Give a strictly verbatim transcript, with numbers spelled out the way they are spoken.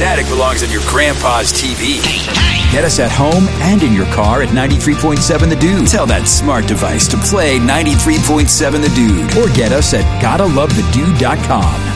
that, it belongs on your grandpa's T V. Get us at home and in your car at ninety-three point seven The Dude. Tell that smart device to play ninety-three point seven The Dude. Or get us at gotta love the dude dot com.